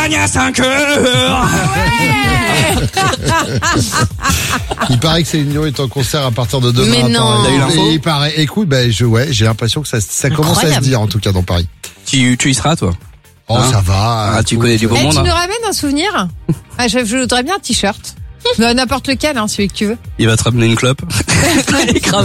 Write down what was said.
à 5 heures. Il paraît que Céline Dion est en concert à partir de demain. Mais non. T'as eu l'info ? Et il paraît, écoute, j'ai l'impression que ça commence à se Incroyable. dire, en tout cas, dans Paris. Tu y seras, toi? Oh, Hein? ça va. Ah, tu connais du beau Eh, monde. tu hein. nous ramènes un souvenir? Je voudrais bien un t-shirt. N'importe lequel, celui que tu veux. Il va te ramener une clope.